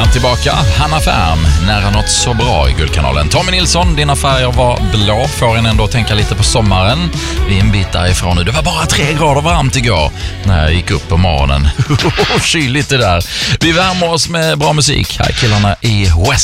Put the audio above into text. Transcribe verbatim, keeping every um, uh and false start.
snart tillbaka. Hanna Färm, nära något så bra i Guldkanalen. Tommy Nilsson, dina färger var blå. Får en ändå tänka lite på sommaren. Vi är en bit därifrån nu. Det var bara tre grader varmt igår när jag gick upp på morgonen. Kyligt det där. Vi värmer oss med bra musik. Här är killarna i West.